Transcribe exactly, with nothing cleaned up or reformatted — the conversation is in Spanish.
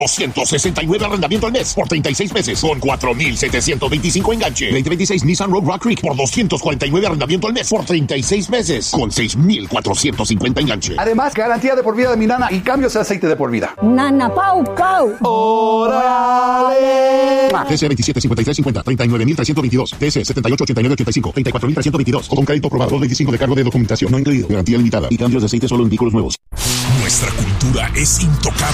doscientos sesenta y nueve arrendamiento al mes por treinta y seis meses con cuatro mil setecientos veinticinco enganche. veinte veintiséis Nissan Rogue Rock Creek por doscientos cuarenta y nueve arrendamiento al mes por treinta y seis meses con seis mil cuatrocientos cincuenta enganche. Además, garantía de por vida de mi nana y cambios de aceite de por vida. Nana Pau Pau. ¡Órale! T S veintisiete cincuenta y tres cincuenta, treinta y nueve mil trescientos veintidós. T S setenta y ocho ochenta y nueve ochenta y cinco, treinta y cuatro mil trescientos veintidós. Con crédito aprobado. dos veinticinco de cargo de documentación no incluido. Garantía limitada y cambios de aceite solo en vehículos nuevos. Nuestra cultura es intocable.